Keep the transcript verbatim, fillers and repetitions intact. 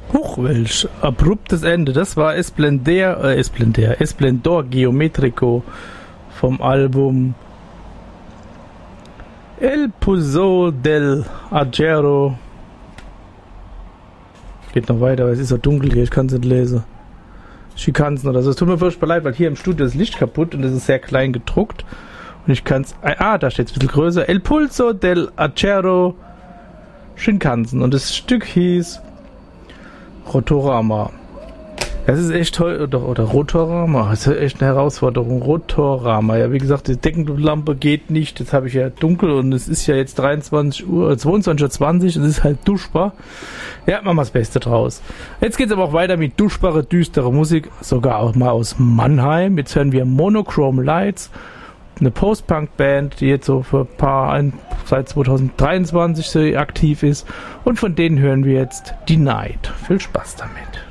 Huch, welch abruptes Ende. Das war Esplendor, äh, Esplendor, Esplendor Geometrico vom Album El Puzo del Agero. Geht noch weiter, aber es ist so dunkel hier, ich kann es nicht lesen. Schikanzen oder so. Es tut mir furchtbar leid, weil hier im Studio ist das Licht kaputt und es ist sehr klein gedruckt. Und ich kann es... Ah, da steht es ein bisschen größer. El Pulso del Acero Shinkansen. Und das Stück hieß Rotorama. Das ist echt toll. Oder, oder Rotorama. Das ist echt eine Herausforderung. Rotorama. Ja, wie gesagt, die Deckenlampe geht nicht. Jetzt habe ich ja dunkel und es ist ja jetzt dreiundzwanzig Uhr, zweiundzwanzig Uhr zwanzig und es ist halt duschbar. Ja, machen wir das Beste draus. Jetzt geht es aber auch weiter mit duschbare, düstere Musik. Sogar auch mal aus Mannheim. Jetzt hören wir Monochrome Lights. Eine Post-Punk-Band, die jetzt so für ein paar, ein, seit zwanzig dreiundzwanzig so aktiv ist. Und von denen hören wir jetzt Denied. Viel Spaß damit.